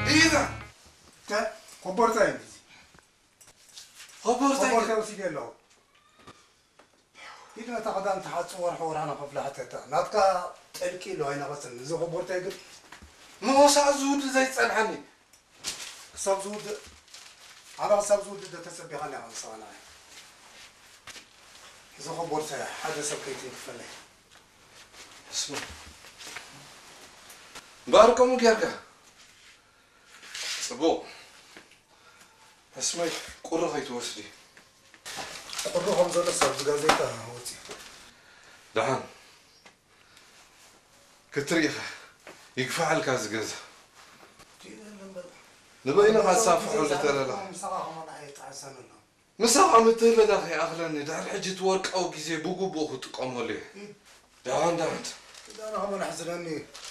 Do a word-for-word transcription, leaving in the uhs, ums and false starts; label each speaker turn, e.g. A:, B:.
A: إذا
B: تا خبرتين
A: خبرتين
B: خبرتين وسيجي له إذا تقدم تحت صور حورنا قبل حتى ناتك الكيلو هنا بس نزو خبرتين
A: ما هو سأزود زي تسألني
B: سبزود أنا سبزود ده تسبيحني عن صانعي إذا خبرتين حدا سبكيتين فلي
A: اسمع باركم وجرجع صبو اسمعي قرة هاي توسدي
B: قرة خمسة لسه بجازيتها هوتي
A: دعان كتريخة يكفع الكاز جاز نبغينا ما نسافح ولا ترى لا
B: مساقة ما نحيت عسن الله
A: مساقة متى لا أخي أغلني ده الحجة ورك أو كذي بوجو بوخ تقام لي دعان دعان
B: إذا أنا هم نحزنني